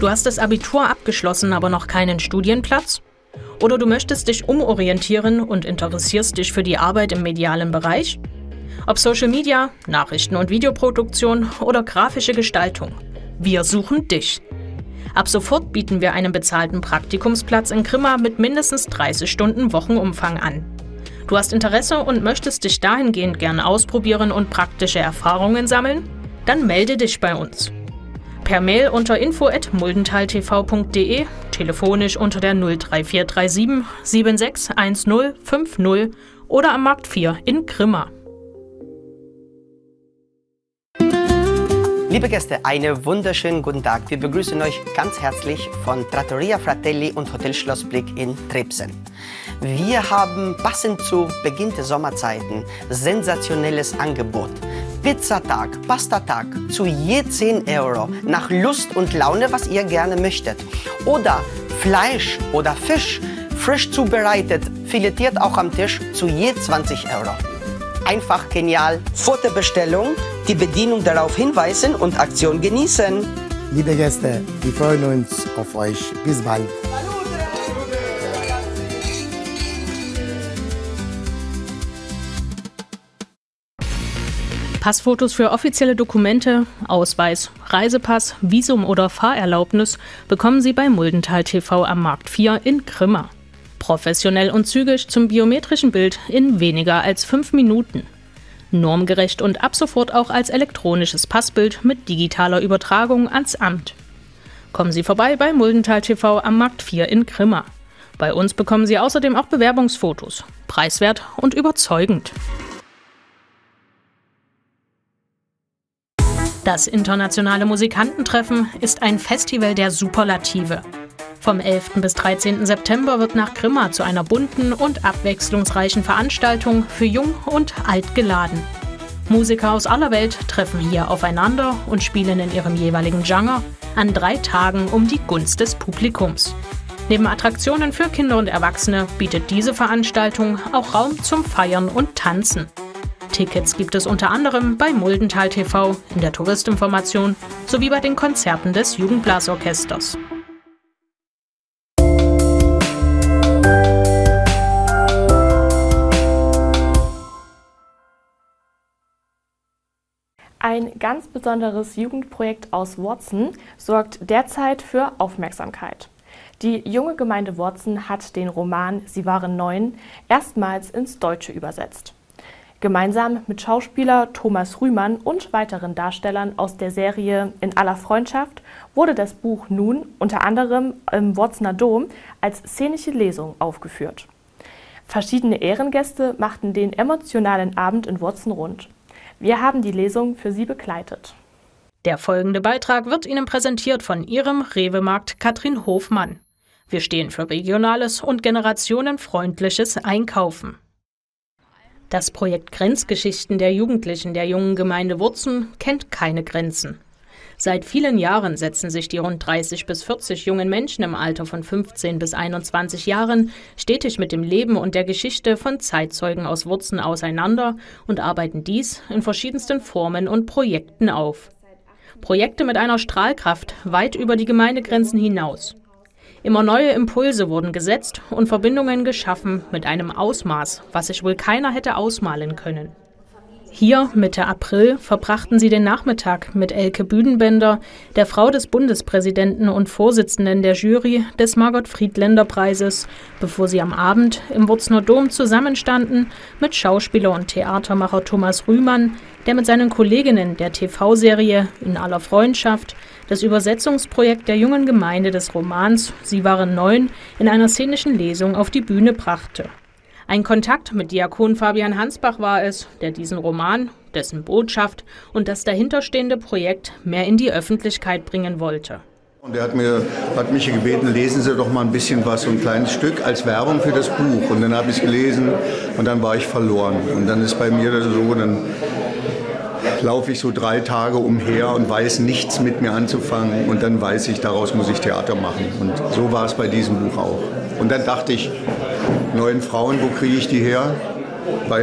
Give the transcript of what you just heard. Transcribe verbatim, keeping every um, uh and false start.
Du hast das Abitur abgeschlossen, aber noch keinen Studienplatz? Oder du möchtest dich umorientieren und interessierst dich für die Arbeit im medialen Bereich? Ob Social Media, Nachrichten- und Videoproduktion oder grafische Gestaltung. Wir suchen dich. Ab sofort bieten wir einen bezahlten Praktikumsplatz in Grimma mit mindestens dreißig Stunden Wochenumfang an. Du hast Interesse und möchtest dich dahingehend gern ausprobieren und praktische Erfahrungen sammeln? Dann melde dich bei uns. Per Mail unter info at muldentaltv punkt de, telefonisch unter der null drei vier drei sieben sieben sechs eins null fünf null oder am Markt vier in Grimma. Liebe Gäste, einen wunderschönen guten Tag. Wir begrüßen euch ganz herzlich von Trattoria Fratelli und Hotel Schlossblick in Trebsen. Wir haben passend zu Beginn der Sommerzeiten sensationelles Angebot. Pizzatag, Pastatag zu je zehn Euro, nach Lust und Laune, was ihr gerne möchtet. Oder Fleisch oder Fisch, frisch zubereitet, filetiert auch am Tisch, zu je zwanzig Euro. Einfach genial. Vor der Bestellung die Bedienung darauf hinweisen und Aktion genießen. Liebe Gäste, wir freuen uns auf euch. Bis bald. Passfotos für offizielle Dokumente, Ausweis, Reisepass, Visum oder Fahrerlaubnis bekommen Sie bei Muldental T V am Markt vier in Grimma. Professionell und zügig zum biometrischen Bild in weniger als fünf Minuten. Normgerecht und ab sofort auch als elektronisches Passbild mit digitaler Übertragung ans Amt. Kommen Sie vorbei bei Muldental T V am Markt vier in Grimma. Bei uns bekommen Sie außerdem auch Bewerbungsfotos. Preiswert und überzeugend. Das internationale Musikantentreffen ist ein Festival der Superlative. Vom elften bis dreizehnten September wird nach Grimma zu einer bunten und abwechslungsreichen Veranstaltung für Jung und Alt geladen. Musiker aus aller Welt treffen hier aufeinander und spielen in ihrem jeweiligen Genre an drei Tagen um die Gunst des Publikums. Neben Attraktionen für Kinder und Erwachsene bietet diese Veranstaltung auch Raum zum Feiern und Tanzen. Tickets gibt es unter anderem bei Muldental T V, in der Touristinformation sowie bei den Konzerten des Jugendblasorchesters. Ein ganz besonderes Jugendprojekt aus Worzen sorgt derzeit für Aufmerksamkeit. Die junge Gemeinde Worzen hat den Roman Sie waren neun erstmals ins Deutsche übersetzt. Gemeinsam mit Schauspieler Thomas Rühmann und weiteren Darstellern aus der Serie In aller Freundschaft wurde das Buch nun unter anderem im Worzener Dom als szenische Lesung aufgeführt. Verschiedene Ehrengäste machten den emotionalen Abend in Worzen rund. Wir haben die Lesung für Sie begleitet. Der folgende Beitrag wird Ihnen präsentiert von Ihrem Rewe-Markt Katrin Hofmann. Wir stehen für regionales und generationenfreundliches Einkaufen. Das Projekt Grenzgeschichten der Jugendlichen der jungen Gemeinde Worzen kennt keine Grenzen. Seit vielen Jahren setzen sich die rund dreißig bis vierzig jungen Menschen im Alter von fünfzehn bis einundzwanzig Jahren stetig mit dem Leben und der Geschichte von Zeitzeugen aus Worzen auseinander und arbeiten dies in verschiedensten Formen und Projekten auf. Projekte mit einer Strahlkraft weit über die Gemeindegrenzen hinaus. Immer neue Impulse wurden gesetzt und Verbindungen geschaffen mit einem Ausmaß, was sich wohl keiner hätte ausmalen können. Hier, Mitte April, verbrachten sie den Nachmittag mit Elke Büdenbender, der Frau des Bundespräsidenten und Vorsitzenden der Jury des Margot-Friedländer-Preises, bevor sie am Abend im Worzener Dom zusammenstanden mit Schauspieler und Theatermacher Thomas Rühmann, der mit seinen Kolleginnen der T V-Serie In aller Freundschaft das Übersetzungsprojekt der jungen Gemeinde des Romans Sie waren neun in einer szenischen Lesung auf die Bühne brachte. Ein Kontakt mit Diakon Fabian Hansbach war es, der diesen Roman, dessen Botschaft und das dahinterstehende Projekt mehr in die Öffentlichkeit bringen wollte. Und er hat, mir, hat mich gebeten, lesen Sie doch mal ein bisschen was, so ein kleines Stück als Werbung für das Buch. Und dann habe ich es gelesen und dann war ich verloren. Und dann ist bei mir das so, dann laufe ich so drei Tage umher und weiß nichts mit mir anzufangen. Und dann weiß ich, daraus muss ich Theater machen. Und so war es bei diesem Buch auch. Und dann dachte ich, neuen Frauen, wo kriege ich die her? Bei